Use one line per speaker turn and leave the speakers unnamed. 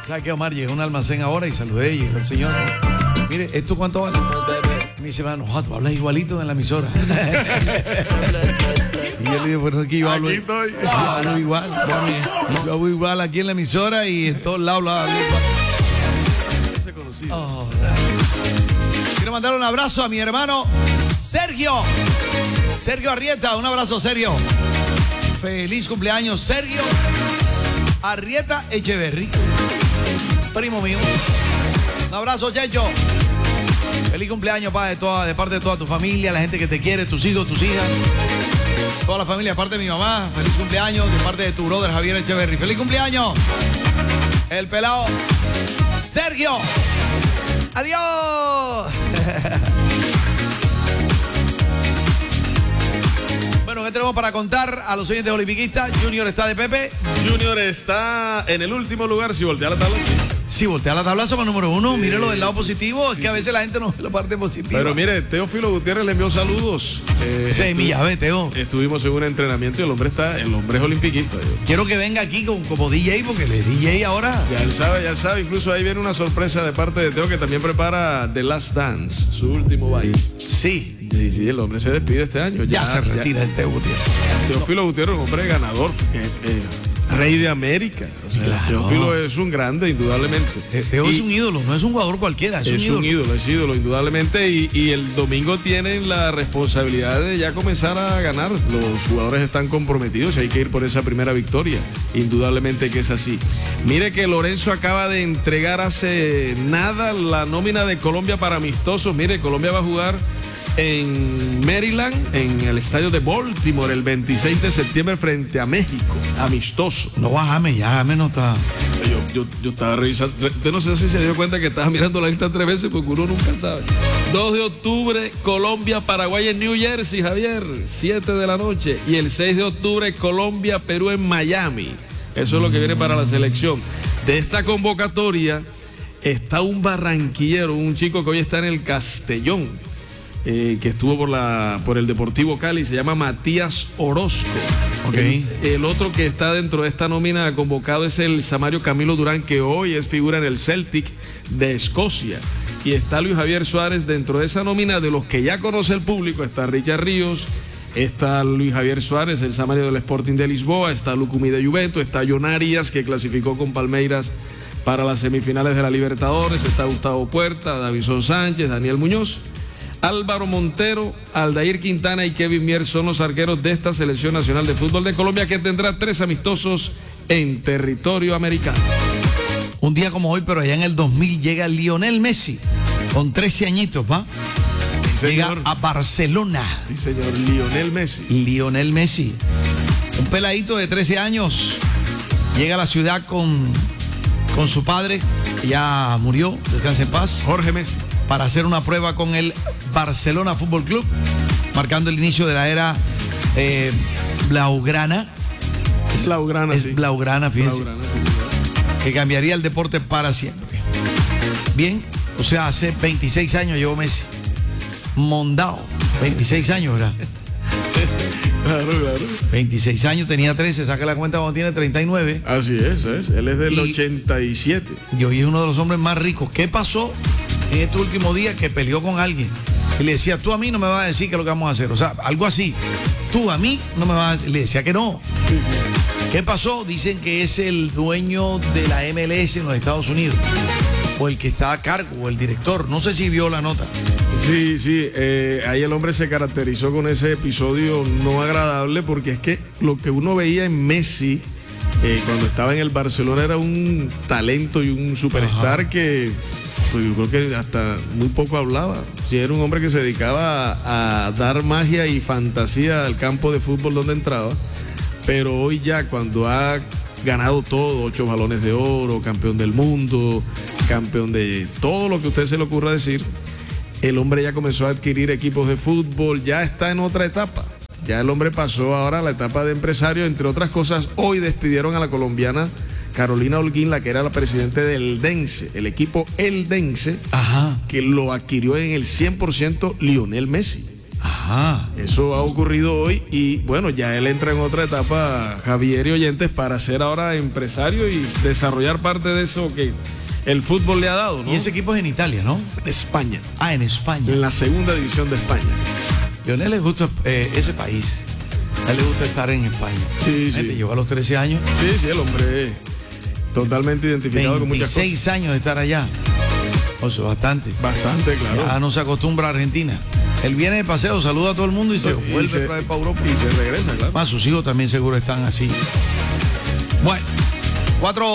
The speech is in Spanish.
¿Sabe qué, Omar? Llegó a un almacén ahora y saludé y llegó el señor. Mire, ¿esto cuánto vale? Me dice, mano, tú hablas igualito en la emisora. Y yo le digo, bueno, aquí yo hablo, yo hablo igual. Yo hablo igual aquí en la emisora y en todos lados hablo igual. Oh, quiero mandar un abrazo a mi hermano Sergio Arrieta. Un abrazo, Sergio. Feliz cumpleaños, Sergio Arrieta Echeverry, primo mío. Un abrazo, Checho. Feliz cumpleaños, pa, de parte de toda tu familia, la gente que te quiere, tus hijos, tus hijas, toda la familia, de parte de mi mamá. Feliz cumpleaños, de parte de tu brother Javier Echeverry. Feliz cumpleaños, el pelado Sergio. Adiós. Bueno, ¿qué tenemos para contar a los oyentes olimpiquistas? Junior está de Pepe.
Junior está en el último lugar. Si voltea la tabla,
Si voltea la tabla, somos número uno. Mírelo del lado positivo. Es que a veces la gente no ve la parte positiva.
Pero mire, Teófilo Gutiérrez le envió saludos.
Ese es mi llave, Teo.
Estuvimos en un entrenamiento y el hombre es olimpiquista.
Quiero que venga aquí como DJ, porque él es DJ ahora.
Ya él sabe. Incluso ahí viene una sorpresa de parte de Teo, que también prepara The Last Dance, su último baile.
Sí,
el hombre se despide este año.
Ya se retira el Teo Gutiérrez.
Teófilo Gutiérrez, un hombre ganador, rey de América. O sea, claro. Teófilo es un grande, indudablemente.
Teo es un ídolo, no es un jugador cualquiera, es un
ídolo, indudablemente. Y el domingo tienen la responsabilidad de ya comenzar a ganar. Los jugadores están comprometidos y hay que ir por esa primera victoria. Indudablemente que es así. Mire que Lorenzo acaba de entregar hace nada la nómina de Colombia para amistosos. Mire, Colombia va a jugar en Maryland, en el estadio de Baltimore, el 26 de septiembre frente a México, amistoso.
No bajame, ya no está.
Yo estaba revisando, usted no sé si se dio cuenta que estaba mirando la lista 3 veces porque uno nunca sabe. 2 de octubre, Colombia, Paraguay en New Jersey, Javier, 7 de la noche. Y el 6 de octubre, Colombia, Perú en Miami. Eso es lo que viene para la selección. De esta convocatoria está un barranquillero, un chico que hoy está en el Castellón. Que estuvo por el Deportivo Cali, se llama Matías Orozco.
Okay.
El otro que está dentro de esta nómina convocado es el Samario Camilo Durán, que hoy es figura en el Celtic de Escocia. Y está Luis Javier Suárez dentro de esa nómina. De los que ya conoce el público, está Richard Ríos, está Luis Javier Suárez, el Samario del Sporting de Lisboa, está Lucumí de Juventus, está John Arias, que clasificó con Palmeiras para las semifinales de la Libertadores, está Gustavo Puerta, Davison Sánchez, Daniel Muñoz, Álvaro Montero, Aldair Quintana y Kevin Mier son los arqueros de esta selección nacional de fútbol de Colombia, que tendrá 3 amistosos en territorio americano.
Un día como hoy, pero allá en el 2000 llega Lionel Messi, con 13 añitos, ¿va?
Sí,
llega a Barcelona.
Sí, señor, Lionel Messi.
Lionel Messi, un peladito de 13 años, llega a la ciudad con su padre, que ya murió, descanse en paz,
Jorge Messi,
para hacer una prueba con el Barcelona Fútbol Club, marcando el inicio de la era blaugrana.
Blaugrana,
es
sí.
Blaugrana, fíjense.
Blaugrana, sí.
Que cambiaría el deporte para siempre. Bien, o sea, hace 26 años llevó Messi. Mondao, 26 años, ¿verdad?
Claro.
26 años, tenía 13, saca la cuenta cuando tiene 39.
Así es. Él es del 87.
Y hoy es uno de los hombres más ricos. ¿Qué pasó en este último día? Que peleó con alguien y le decía, tú a mí no me vas a decir qué es lo que vamos a hacer? O sea, algo así. Tú a mí no me vas a decir. Le decía que no.
Sí.
¿Qué pasó? Dicen que es el dueño de la MLS en los Estados Unidos, o el que está a cargo, o el director. No sé si vio la nota.
Sí. Ahí el hombre se caracterizó con ese episodio no agradable, porque es que lo que uno veía en Messi cuando estaba en el Barcelona era un talento y un superstar. Ajá. Que pues, yo creo que hasta muy poco hablaba. Sí, era un hombre que se dedicaba a dar magia y fantasía al campo de fútbol donde entraba. Pero hoy ya, cuando ha ganado todo, 8 balones de oro, campeón del mundo, campeón de todo lo que a usted se le ocurra decir, el hombre ya comenzó a adquirir equipos de fútbol, ya está en otra etapa. Ya el hombre pasó ahora a la etapa de empresario. Entre otras cosas, hoy despidieron a la colombiana Carolina Holguín, la que era la presidente del Dense, el equipo El Dense.
Ajá.
Que lo adquirió en el 100% Lionel Messi.
Ajá.
Eso ha ocurrido hoy y bueno, ya él entra en otra etapa, Javier y oyentes, para ser ahora empresario y desarrollar parte de eso que el fútbol le ha dado, ¿no?
Y ese equipo es en Italia, ¿no?
España.
Ah, en España.
En la segunda división de España.
Leonel le gusta ese país. A él le gusta estar en España.
Sí,
sí.
sí.
Llegó a los 13 años.
Sí, el hombre totalmente identificado con muchas cosas.
26 años de estar allá. O sea, bastante.
Bastante, claro.
Ya no se acostumbra a Argentina. Él viene de paseo, saluda a todo el mundo y se vuelve a traer para Europa.
Y se regresa, claro.
Más sus hijos también seguro están así. Bueno, 4